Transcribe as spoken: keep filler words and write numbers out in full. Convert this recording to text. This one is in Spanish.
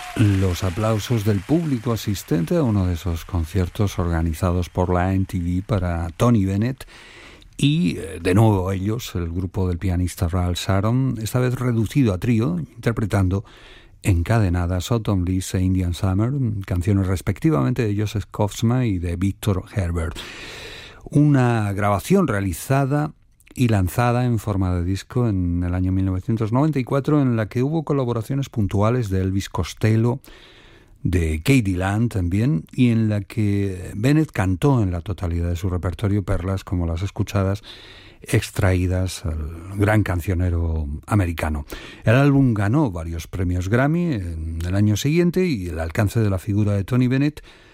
Los aplausos del público asistente a uno de esos conciertos organizados por la M T V para Tony Bennett y, de nuevo, ellos, el grupo del pianista Ralph Sharon, esta vez reducido a trío, interpretando encadenadas Autumn Leaves e Indian Summer, canciones respectivamente de Joseph Kofsma y de Victor Herbert. Una grabación realizada y lanzada en forma de disco en el año mil novecientos noventa y cuatro, en la que hubo colaboraciones puntuales de Elvis Costello, de Katie Land también, y en la que Bennett cantó en la totalidad de su repertorio perlas como las escuchadas, extraídas al gran cancionero americano. El álbum ganó varios premios Grammy en el año siguiente y el alcance de la figura de Tony Bennett